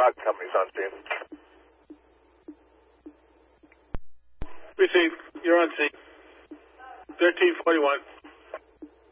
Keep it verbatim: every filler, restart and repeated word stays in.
Stock Company's on scene. Received. You're on scene. thirteen forty-one.